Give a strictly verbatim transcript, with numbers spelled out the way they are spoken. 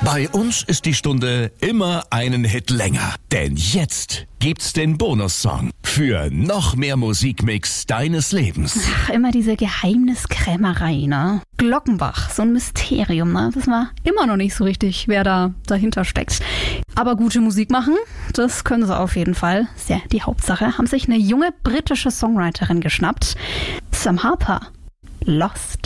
Bei uns ist die Stunde immer einen Hit länger. Denn jetzt gibt's den Bonussong für noch mehr Musikmix deines Lebens. Ach, immer diese Geheimniskrämerei, ne? Glockenbach, so ein Mysterium, ne? Das war immer noch nicht so richtig, wer da dahinter steckt. Aber gute Musik machen, das können sie auf jeden Fall. Ist ja die Hauptsache. Haben sich eine junge britische Songwriterin geschnappt. Sam Harper. Lost.